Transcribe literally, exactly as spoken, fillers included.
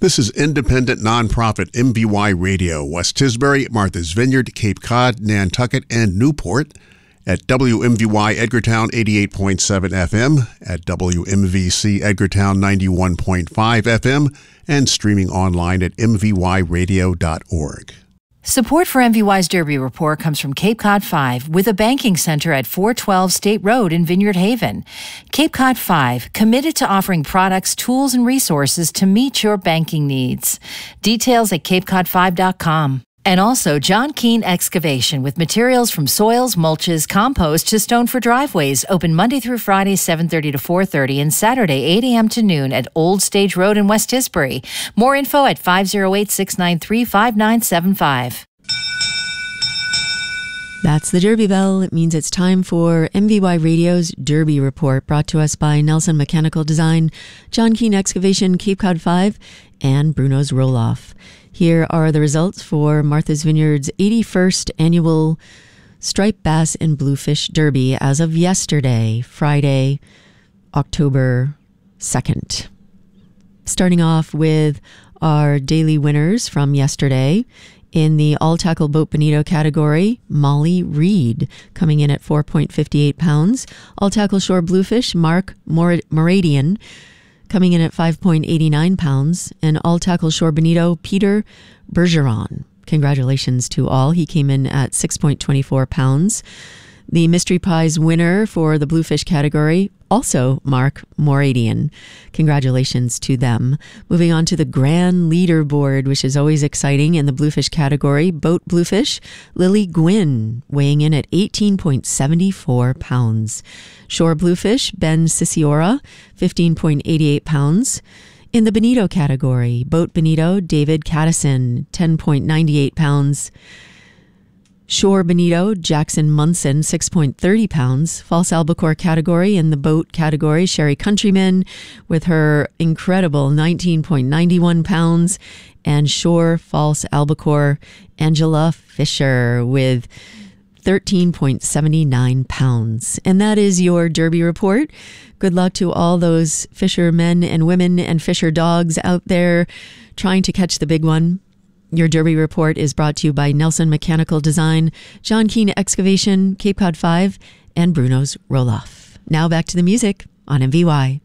This is independent nonprofit M V Y Radio, West Tisbury, Martha's Vineyard, Cape Cod, Nantucket, and Newport, at W M V Y Edgartown eighty-eight point seven F M, at W M V C Edgartown ninety-one point five F M, and streaming online at m v y radio dot org. Support for M V Y's Derby Report comes from Cape Cod five, with a banking center at four twelve State Road in Vineyard Haven. Cape Cod five, committed to offering products, tools, and resources to meet your banking needs. Details at cape cod five dot com. And also John Keane Excavation, with materials from soils, mulches, compost to stone for driveways, open Monday through Friday, seven thirty to four thirty, and Saturday, eight a.m. to noon at Old Stage Road in West Tisbury. More info at five oh eight, six nine three, five nine seven five. That's the Derby Bell. It means it's time for M V Y Radio's Derby Report, brought to us by Nelson Mechanical Design, John Keane Excavation, Cape Cod five, and Bruno's Roll-Off. Here are the results for Martha's Vineyard's eighty-first annual Striped Bass and Bluefish Derby as of yesterday, Friday, October second. Starting off with our daily winners from yesterday. In the all-tackle boat bonito category, Molly Reed, coming in at four point five eight pounds. All-tackle shore bluefish, Mark Mor- Moradian, coming in at five point eight nine pounds. And all-tackle shore bonito, Peter Bergeron. Congratulations to all. He came in at six point two four pounds. The Mystery Pies winner for the bluefish category, also Mark Moradian. Congratulations to them. Moving on to the grand leaderboard, which is always exciting in the bluefish category. Boat bluefish, Lily Gwynn, weighing in at eighteen point seven four pounds. Shore bluefish, Ben Ciciora, fifteen point eight eight pounds. In the bonito category, boat bonito, David Caddison, ten point nine eight pounds. Shore bonito, Jackson Munson, six point three zero pounds. False albacore category. In the boat category, Sherry Countryman with her incredible nineteen point nine one pounds. And shore false albacore, Angela Fisher with thirteen point seven nine pounds. And that is your Derby Report. Good luck to all those fishermen and women and fisher dogs out there trying to catch the big one. Your Derby Report is brought to you by Nelson Mechanical Design, John Keane Excavation, Cape Cod five, and Bruno's Roll-Off. Now back to the music on M V Y.